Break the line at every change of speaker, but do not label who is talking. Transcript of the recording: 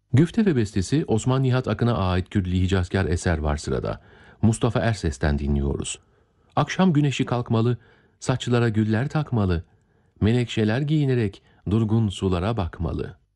Güfte ve bestesi Osman Nihat Akın'a ait Kürdili Hicazkar eser var sırada. Mustafa Erses'ten dinliyoruz. Akşam güneşi kalkmalı, saçlara güller takmalı, menekşeler giyinerek durgun sulara bakmalı.